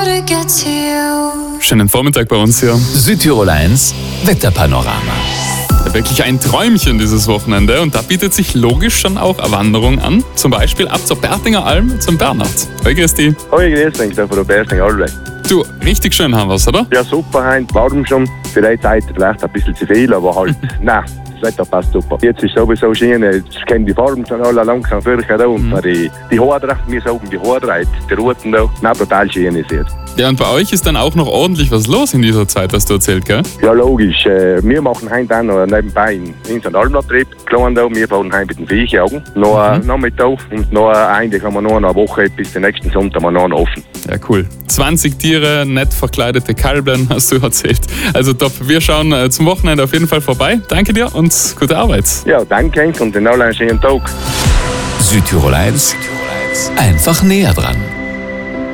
Schönen Vormittag bei uns hier. Südtirol 1 Wetterpanorama. Ja, wirklich ein Träumchen dieses Wochenende und da bietet sich logisch schon auch eine Wanderung an. Zum Beispiel ab zur Bertinger Alm zum Bernhard. Hoi, grüß dich. Hoi, grüß dich, da von der Bertinger Alm. Du, richtig schön haben wir's, oder? Ja, super, heute warm schon. Vielleicht heute vielleicht ein bisschen zu viel, aber halt, nein. Das Wetter passt super. Jetzt ist sowieso schön, jetzt kennen die Farben schon alle langsam für da und die Haare, wir sagen die Haare, die Routen da, nein, total schön ist jetzt. Ja, und bei euch ist dann auch noch ordentlich was los in dieser Zeit, hast du erzählt, gell? Ja, logisch. Wir machen heute auch noch nebenbei in so Almbetrieb. Klar, wir fahren heute mit den Viechaugen. Noch einen Nachmittag und noch eigentlich haben wir noch eine Woche bis den nächsten Sonntag noch offen. Ja, cool. 20 Tiere, nett verkleidete Kalblen, hast du erzählt. Also top. Wir schauen zum Wochenende auf jeden Fall vorbei. Danke dir und gute Arbeit. Ja, danke und dann einen schönen Tag. Südtirol 1 einfach näher dran.